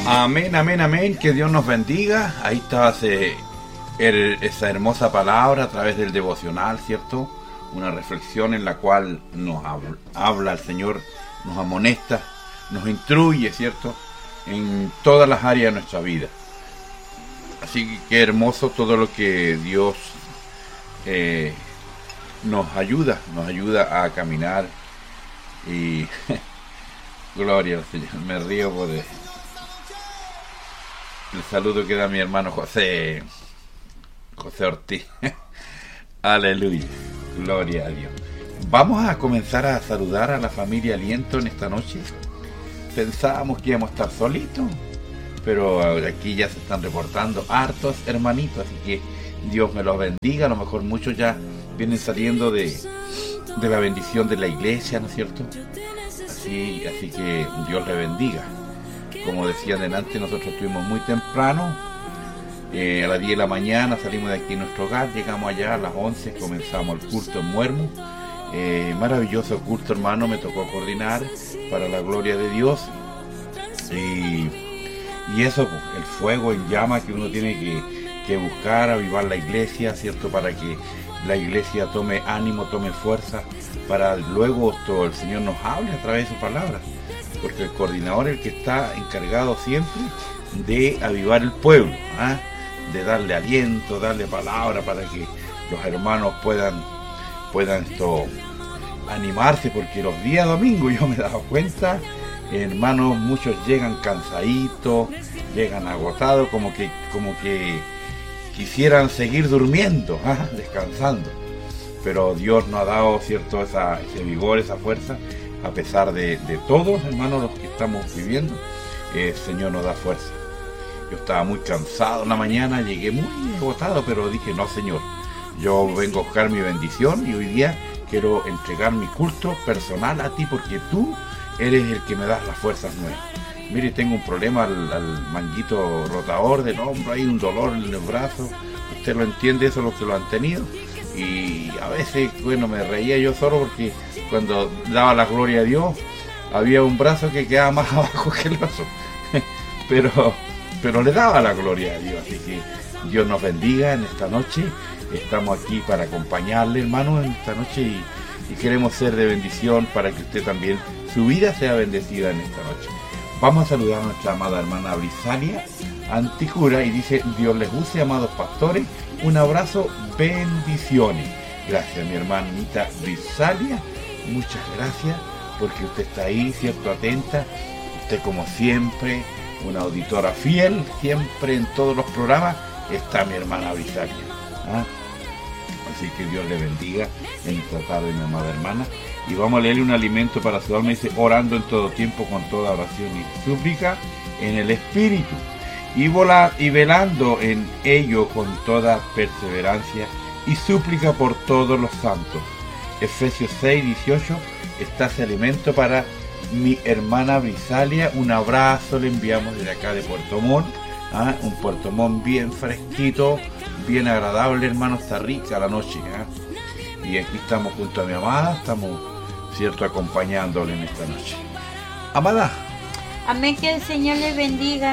Amén, amén, amén. Que Dios nos bendiga. Ahí está esa hermosa palabra a través del devocional, ¿cierto? Una reflexión en la cual nos habla el Señor, nos amonesta, nos instruye, ¿cierto? En todas las áreas de nuestra vida. Así que qué hermoso todo lo que Dios nos ayuda a caminar. Y gloria al Señor. Me río por el saludo que da mi hermano José Ortiz. Aleluya, gloria a Dios. Vamos a comenzar a saludar a la familia Aliento en esta noche. Pensábamos que íbamos a estar solitos, pero aquí ya se están reportando hartos hermanitos, así que Dios me los bendiga. A lo mejor muchos ya vienen saliendo de la bendición de la iglesia, ¿no es cierto? Así que Dios le bendiga. Como decía delante, nosotros estuvimos muy temprano, a las 10 de la mañana salimos de aquí en nuestro hogar, llegamos allá a las 11, comenzamos el culto en Muermo. Maravilloso culto, hermano, me tocó coordinar para la gloria de Dios. Y eso, el fuego en llama que uno tiene que buscar, avivar la iglesia, ¿cierto? Para que la iglesia tome ánimo, tome fuerza, para luego todo el Señor nos hable a través de su palabra. Porque el coordinador es el que está encargado siempre de avivar el pueblo, de darle aliento, darle palabra para que los hermanos puedan animarse, porque los días domingos yo me he dado cuenta, hermanos, muchos llegan cansaditos, llegan agotados, como que quisieran seguir durmiendo, descansando, pero Dios nos ha dado, cierto, ese vigor, esa fuerza. A pesar de todos, hermanos, los que estamos viviendo, el Señor nos da fuerza. Yo estaba muy cansado en la mañana, llegué muy agotado, pero dije, no, Señor, yo vengo a buscar mi bendición y hoy día quiero entregar mi culto personal a ti, porque tú eres el que me das las fuerzas nuevas. Mire, tengo un problema al manguito rotador del hombro, hay un dolor en el brazo, usted lo entiende, eso es lo que lo han tenido. Y a veces, bueno, me reía yo solo porque cuando daba la gloria a Dios, había un brazo que quedaba más abajo que el otro. pero le daba la gloria a Dios. Así que Dios nos bendiga en esta noche. Estamos aquí para acompañarle, hermano, en esta noche y queremos ser de bendición para que usted también, su vida sea bendecida en esta noche. Vamos a saludar a nuestra amada hermana Brisalia Anticura y dice: Dios les use, amados pastores, un abrazo, bendiciones. Gracias, mi hermanita Brisalia, muchas gracias, porque usted está ahí, cierto, atenta. Usted, como siempre, una auditora fiel, siempre en todos los programas está mi hermana Brisalia. Así que Dios le bendiga en esta tarde, mi amada hermana. Y vamos a leerle un alimento para su alma. Dice: orando en todo tiempo con toda oración y súplica en el Espíritu, y velando en ello con toda perseverancia y súplica por todos los santos. Efesios 6:18 está ese alimento para mi hermana Brisalia. Un abrazo le enviamos desde acá de Puerto Montt, un Puerto Montt bien fresquito, bien agradable, hermano, está rica la noche, y aquí estamos junto a mi amada, estamos, cierto, acompañándole en esta noche. Amada. Amén, que el Señor le bendiga.